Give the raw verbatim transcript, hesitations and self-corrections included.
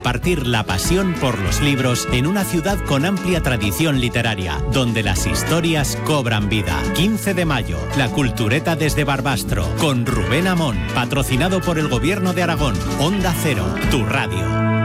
Partir la pasión por los libros en una ciudad con amplia tradición literaria, donde las historias cobran vida. quince de mayo, La Cultureta desde Barbastro, con Rubén Amón, patrocinado por el Gobierno de Aragón. Onda Cero, tu radio.